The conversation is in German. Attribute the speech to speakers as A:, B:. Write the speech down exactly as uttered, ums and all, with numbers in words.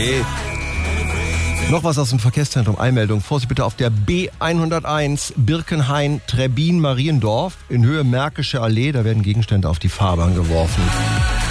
A: Hey. Noch was aus dem Verkehrszentrum. Einmeldung. Vorsicht bitte auf der B hunderteins Birkenhain-Trebbin-Mariendorf in Höhe Märkische Allee. Da werden Gegenstände auf die Fahrbahn geworfen.